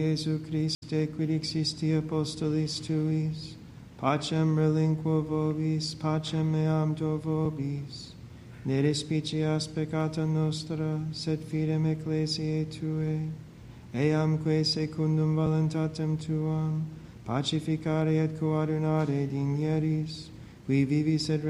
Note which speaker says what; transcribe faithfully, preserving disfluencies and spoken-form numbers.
Speaker 1: Jesu Christe, quid existi apostolis tuis, pacem relinquo vobis, pacem meam do vobis. Ne respicias peccata nostra, sed fidem ecclesiae Tuae, eamque secundum voluntatem Tuam, pacificare et coadunare digneris, qui vivis et